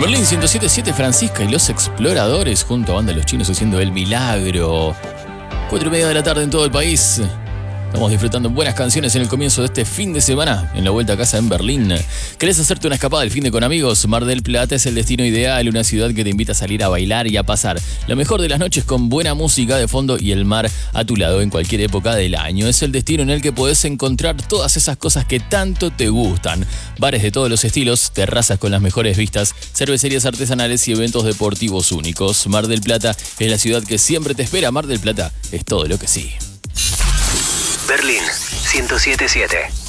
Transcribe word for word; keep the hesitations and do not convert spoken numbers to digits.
Berlín ciento siete punto siete, Francisca y los Exploradores junto a Banda Los Chinos haciendo El Milagro. Cuatro y media de la tarde en todo el país. Estamos disfrutando buenas canciones en el comienzo de este fin de semana, en la vuelta a casa en Berlín. ¿Querés hacerte una escapada del fin de con amigos? Mar del Plata es el destino ideal, una ciudad que te invita a salir a bailar y a pasar lo mejor de las noches con buena música de fondo y el mar a tu lado en cualquier época del año. Es el destino en el que podés encontrar todas esas cosas que tanto te gustan. Bares de todos los estilos, terrazas con las mejores vistas, cervecerías artesanales y eventos deportivos únicos. Mar del Plata es la ciudad que siempre te espera. Mar del Plata es todo lo que sí. Berlín ciento siete punto siete.